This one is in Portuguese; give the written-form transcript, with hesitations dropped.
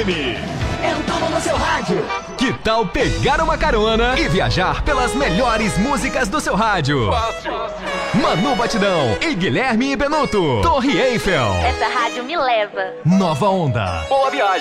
FM. Entrou no seu rádio. Que tal pegar uma carona e viajar pelas melhores músicas do seu rádio? Fácil. Manu Batidão e Guilherme Benuto. Torre Eiffel. Essa rádio me leva. Nova Onda. Boa viagem.